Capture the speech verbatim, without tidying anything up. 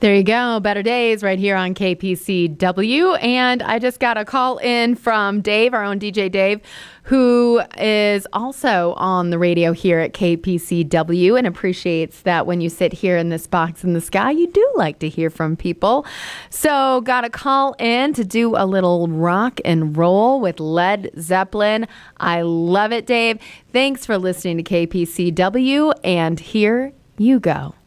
There you go. Better Days right here on K P C W. And I just got a call in from Dave, our own D J Dave, who is also on the radio here at K P C W and appreciates that when you sit here in this box in the sky, you do like to hear from people. So got a call in to do a little rock and roll with Led Zeppelin. I love it, Dave. Thanks for listening to K P C W, and here you go.